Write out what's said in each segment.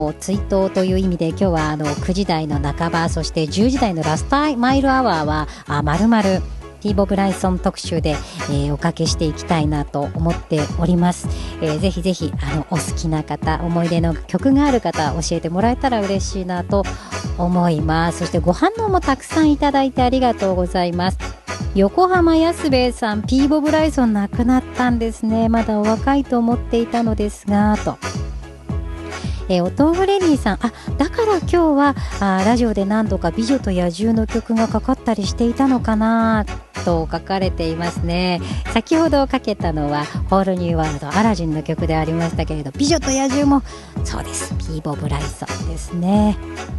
追悼という意味で今日は9時台の半ば、そして10時台のラストマイルアワーはまるまるTボブ・ライソン特集で、おかけしていきたいなと思っております。ぜひぜひお好きな方、思い出の曲がある方教えてもらえたら嬉しいなと思います。そしてご反応もたくさんいただいてありがとうございます。横浜安兵衛さん、Tボブ・ライソン亡くなったんですね。まだお若いと思っていたのですがと。お豆腐レディさん、だから今日はラジオで何度か美女と野獣の曲がかかったりしていたのかなと書かれていますね。先ほどかけたのはホールニューワールド、アラジンの曲でありましたけれど、美女と野獣もそうです、Tボブ・ライソンですね。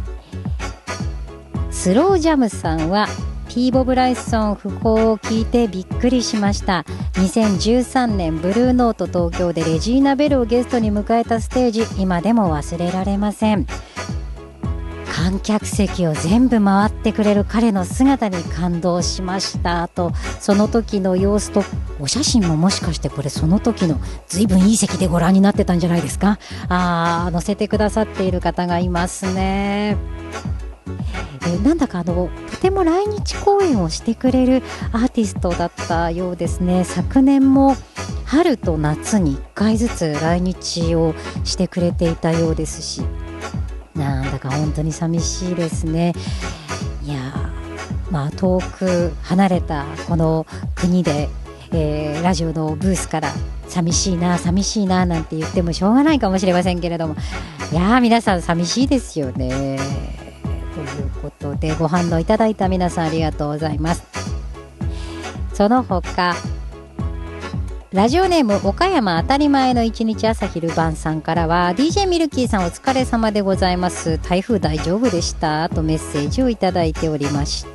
スロージャムさんはTボブ・ライソン訃報を聞いてびっくりしました。2013年ブルーノート東京でレジーナ・ベルをゲストに迎えたステージ、今でも忘れられません。観客席を全部回ってくれる彼の姿に感動しましたと、その時の様子とお写真ももしかしてこれその時の随分いい席でご覧になってたんじゃないですか。載せてくださっている方がいますね。なんだかとても来日公演をしてくれるアーティストだったようですね。昨年も春と夏に1回ずつ来日をしてくれていたようですし、なんだか本当に寂しいですね。いや遠く離れたこの国で、ラジオのブースから寂しいななんて言ってもしょうがないかもしれませんけれども、いや皆さん寂しいですよね。ということでご反応いただいた皆さんありがとうございます。その他ラジオネーム岡山当たり前の一日朝昼晩さんからは DJ ミルキーさんお疲れ様でございます、台風大丈夫でしたとメッセージをいただいておりました。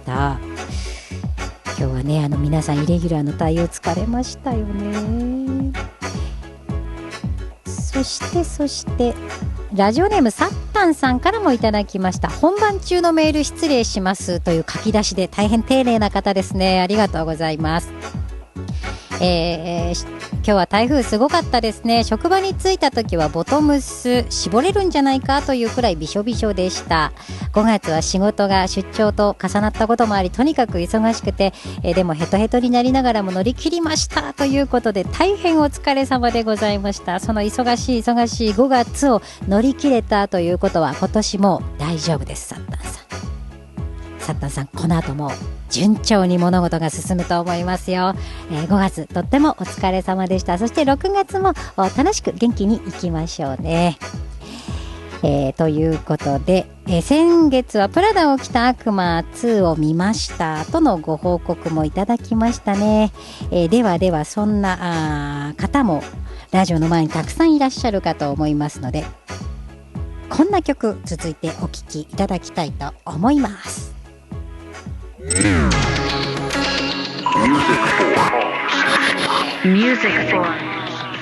今日はね皆さんイレギュラーの対応疲れましたよね。そしてラジオネームサッタンさんからもいただきました。本番中のメール失礼しますという書き出しで大変丁寧な方ですね。ありがとうございます。今日は台風すごかったですね。職場に着いた時はボトムス絞れるんじゃないかというくらいびしょびしょでした。5月は仕事が出張と重なったこともありとにかく忙しくて、でもヘトヘトになりながらも乗り切りましたということで大変お疲れ様でございました。その忙しい5月を乗り切れたということは今年も大丈夫です。サッタンさんこの後も順調に物事が進むと思いますよ。5月とってもお疲れ様でした。そして6月も楽しく元気にいきましょうね。ということで、先月はプラダを着た悪魔2を見ましたとのご報告もいただきましたね。ではそんな方もラジオの前にたくさんいらっしゃるかと思いますので、こんな曲続いてお聴きいただきたいと思います。 Music for